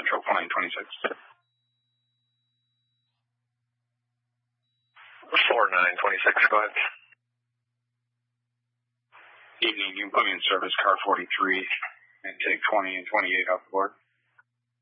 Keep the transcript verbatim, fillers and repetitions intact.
Central, flying twenty-six. four nine twenty-six, go ahead. Evening, you can put me in service car forty-three and take twenty and twenty-eight off board.